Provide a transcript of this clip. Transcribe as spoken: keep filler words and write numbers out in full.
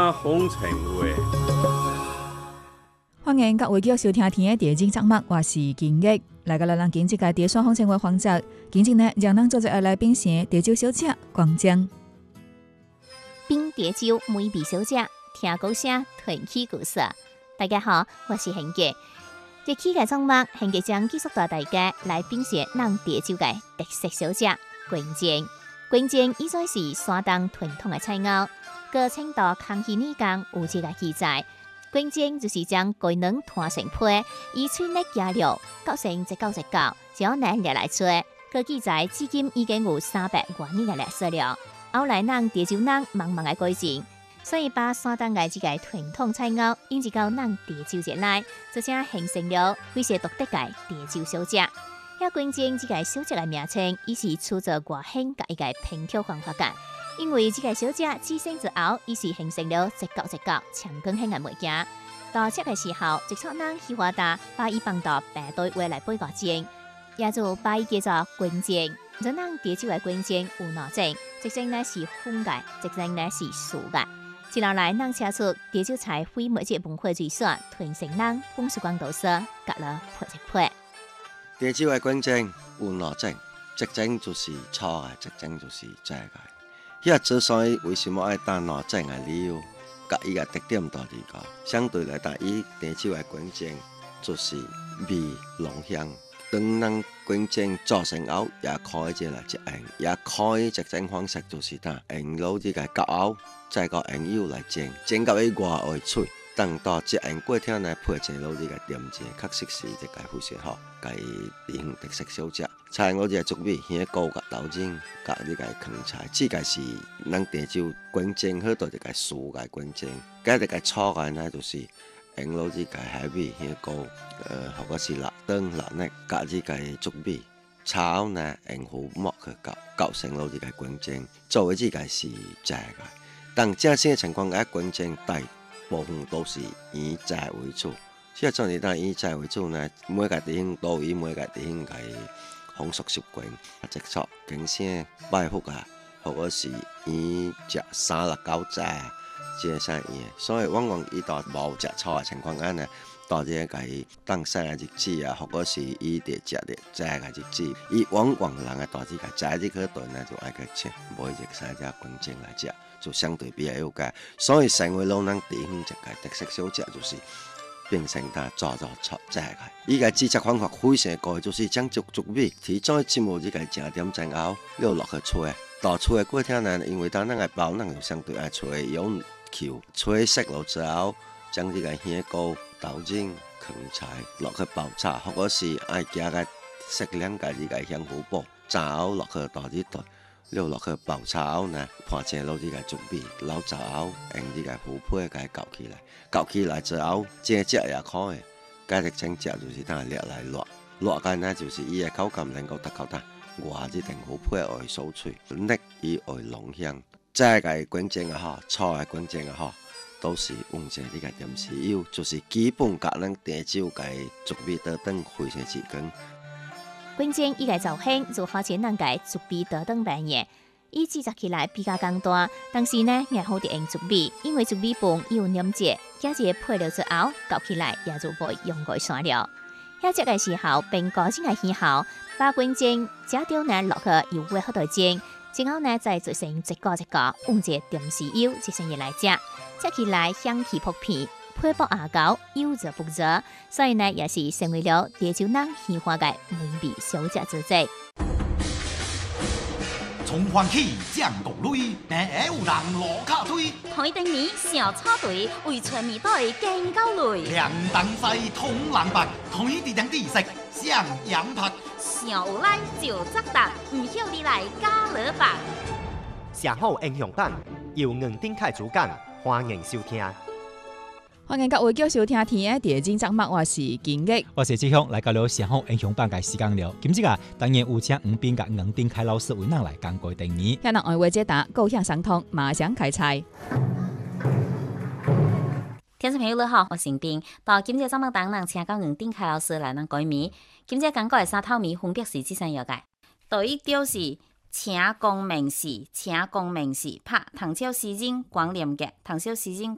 那風塵話。 歡迎各位繼續收聽天嘅電競節目，我是金玉。來個來讓今日嘅電雙風塵話環節，今日呢讓咱做隻來賓先蝶酒小姐光江。 冰蝶酒美味小姐，聽故事傳奇故事。大家好，我是賢杰。這期嘅節目，賢杰將繼續帶大家來品嘗咱蝶酒嘅特色小姐光江。光江以前是山東傳統嘅菜肴，各稱到康熙年間有一個記載。光江就是將雞卵拖成皮，以脆嫩加料，搞成一嚿一嚿，將奶捏來做。據記載，至今已經有三百多年嘅歷史了。後來咱蝶酒咱慢慢嘅改進，所以把山東嘅這個傳統菜肴引入到咱蝶酒節內，就將形成了非常獨特嘅蝶酒小姐。遐光江這個小姐嘅名稱，伊是取自外省嘅一個烹調方法嘅。因為這個小姐自生之後，伊是形成了一角一角長根型嘅物件。到這個時候，直接咱喜歡打把伊放到白堆話來背個蒸，也就把伊叫做光江。咱咱蝶酒嘅光江有兩種，一種呢是粉嘅，一種呢是素嘅。接落來，咱請出蝶酒菜非物質文化遺產傳承人馮時光導師，甲了配一配。 蝶酒嘅光江有兩種，一種就是粗嘅，一種就是窄嘅。迄個之所以為什麼愛打兩種嘅理由，甲伊個特點在裡個。相對來講，伊蝶酒嘅光江就是味濃香。當咱光江做成後，也可以即來食用，也可以一種方式就是呾用攞啲個膠後，再個用油來蒸，蒸到伊外會脆。當到食用過程呢，配一攞啲個點醬，確實是一個非常好，個地方特色小食。菜我隻竹米、香菇、甲豆漿、甲呢個芹菜，這個是咱蝶酒光江好多一個素嘅光江。加一個粗嘅呢，就是用攞啲個海米、香菇，呃，或者是辣湯、辣粒，加呢個竹米炒呢，用胡末去搞，搞成攞啲個光江。作為呢個是炸嘅，但正式嘅情況下，光江大部分都是以炸為主。即係做你當以炸為主呢，每個地方都以每個地方嘅風俗習慣、習俗、敬聲、拜福啊，或者是以食三六九炸，即係啥嘢？所以往往伊到無食粗嘅情況下呢，到這個當生嘅日子啊，或者是伊哋食啲炸嘅日子，伊往往人嘅到這個炸日嗰段呢，就愛去請買隻三隻光江來食，就相對比較有價。所以成為老人地方一個特色小食，就是變成它做做炒炸嘅。伊個製作方法非常高，就是將竹竹米提早浸入呢個正點蒸後，了落去吹。到吹嘅過程呢，因為當咱個包，咱就相對愛吹用球吹熟了之後，將呢個香菇、豆漿、芹菜落去爆炒，或者是愛加個適量嘅呢個香菇布，炸後落去到呢度。了落去爆炒後呢，盤正攞呢個竹米，撈炸後用呢個胡皮給攪起來，攪起來之後，正食也可以。加入正食就是當掠來落，落間呢就是伊嘅口感能夠得到得，外呢定胡皮會酥脆，粒伊會濃香。炸嘅光江也好，炒嘅光江也好，都是用上呢個點豉油，就是基本甲咱蝶酒嘅竹米得等非常之根。 光江伊個造型就好似咱個竹米刀等般嘅，伊製作起來比較簡單，但是呢也好啲用竹米，因為竹米本有黏結，加一配料之後，搞起來也就袂用過酸了。遐食嘅時候，並高陣嘅氣候，把光江加掉呢落去油鍋好度蒸，之後呢再做成一個一個，用隻點豉油一成日來食，食起來香氣撲鼻。配薄牙膏，油就不熱，所以呢也是成為了蝶酒人喜歡嘅美味小食之一。 從歡喜降國淚，平下有人落卡推。 台頂面小草堆，為全面隊更高累。 涼東西通人白，台地頂地色上羊拍。 上有來就作答，唔曉你來加勒白。 寫好英雄版，由吳丁凱主講，歡迎收聽。 歡迎各位繼續收聽天嘅電競節目，我是金玉， 我是志雄，來到了寫好英雄版嘅時間了。今日啊，當然有請吳斌甲吳丁凱老師為咱來講過定義。 向人愛話解答，高響相通，馬上開菜。 聽眾朋友你好，我是斌。到今日節目當中，請到吳丁凱老師來咱改名。今日講過嘅三套名分別是這三樣嘅。第一條是請功名士，請功名士，拍唐朝詩人光廉嘅，唐朝詩人